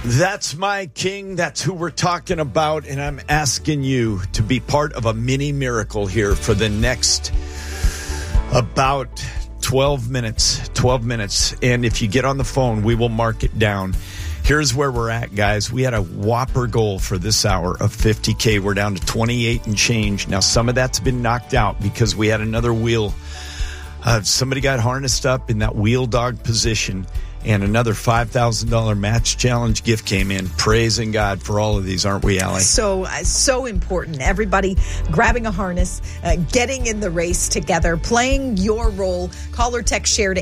That's my king. That's who we're talking about. And I'm asking you to be part of a mini miracle here for the next about 12 minutes. 12 minutes. And if you get on the phone, we will mark it down. Here's where we're at, guys. We had a whopper goal for this hour of $50K. We're down to 28 and change. Now, some of that's been knocked out because we had another wheel. Somebody got harnessed up in that wheel dog position, and another $5,000 match challenge gift came in. Praising God for all of these, aren't we, Allie? So important. Everybody grabbing a harness, getting in the race together, playing your role. Call or text share to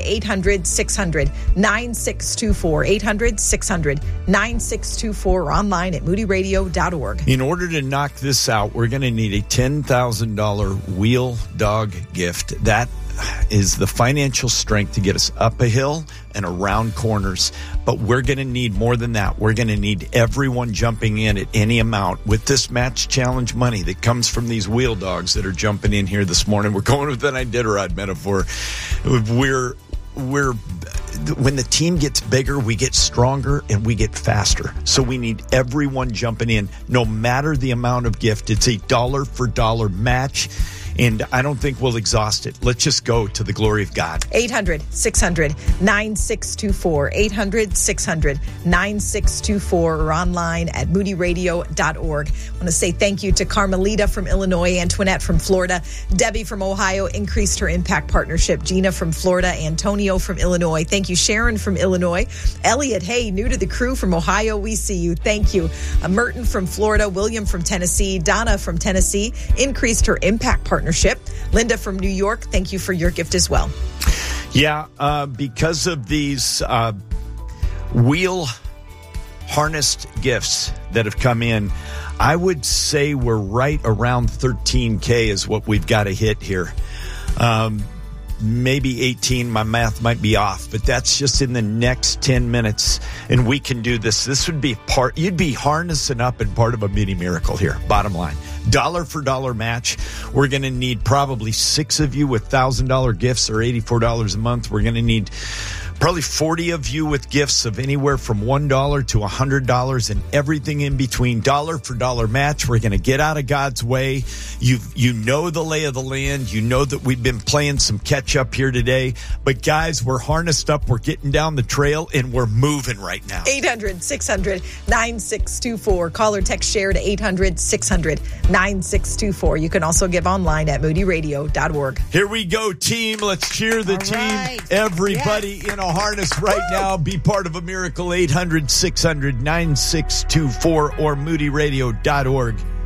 800-600-9624. 800-600-9624 or online at moodyradio.org. In order to knock this out, we're going to need a $10,000 wheel dog gift. That is the financial strength to get us up a hill and around corners. But we're going to need more than that. We're going to need everyone jumping in at any amount with this match challenge money that comes from these wheel dogs that are jumping in here this morning. We're going with an Iditarod metaphor. We're when the team gets bigger, we get stronger and we get faster. So we need everyone jumping in, no matter the amount of gift. It's a dollar for dollar match. And I don't think we'll exhaust it. Let's just go to the glory of God. 800-600-9624. 800-600-9624 or online at moodyradio.org. I want to say thank you to Carmelita from Illinois, Antoinette from Florida, Debbie from Ohio, increased her impact partnership, Gina from Florida, Antonio from Illinois. Thank you, Sharon from Illinois, Elliot, hey, new to the crew from Ohio, we see you. Thank you. Merton from Florida, William from Tennessee, Donna from Tennessee, increased her impact partnership. Linda from New York, thank you for your gift as well. Yeah, because of these wheel harnessed gifts that have come in, I would say we're right around 13K is what we've got to hit here. Maybe 18, my math might be off, but that's just in the next 10 minutes, and we can do this. This would be you'd be harnessing up and part of a mini miracle here, bottom line. Dollar for dollar match. We're going to need probably 6 of you with $1,000 gifts or $84 a month. We're going to need probably 40 of you with gifts of anywhere from $1 to $100 and everything in between. Dollar for dollar match. We're going to get out of God's way. You know the lay of the land. You know that we've been playing some catch up here today. But guys, we're harnessed up. We're getting down the trail and we're moving right now. 800-600-9624. Call or text share to 800-600-9624. You can also give online at moodyradio.org. Here we go, team. Let's cheer the team. Right. Everybody in a harness right now. Be part of a miracle. 800-600-9624 or moodyradio.org.